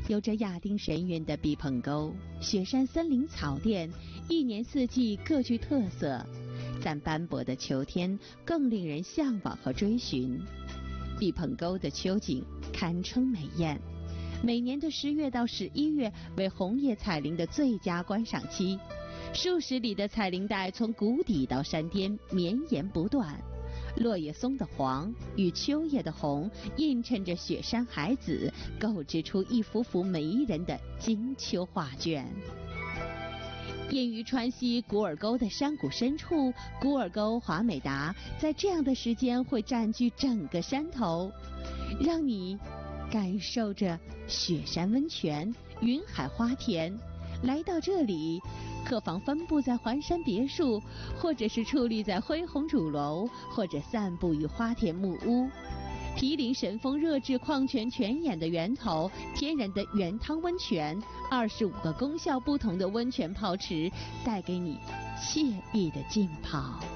有着亚丁神韵的毕棚沟、雪山森林草甸，一年四季各具特色，在斑驳的秋天更令人向往和追寻。毕棚沟的秋景堪称美艳，每年的10月到11月为红叶彩铃的最佳观赏期，数十里的彩铃带从谷底到山巅绵延不断，落叶松的黄与秋叶的红映衬着雪山海子，构织出一幅幅迷人的金秋画卷。隐于川西古尔沟的山谷深处，古尔沟华美达在这样的时间会占据整个山头，让你感受着雪山温泉、云海花田。来到这里，客房分布在环山别墅，或者是矗立在恢宏主楼，或者散步于花田木屋。毗邻神风热质矿泉泉眼的源头，天然的原汤温泉，25个功效不同的温泉泡池，带给你惬意的浸泡。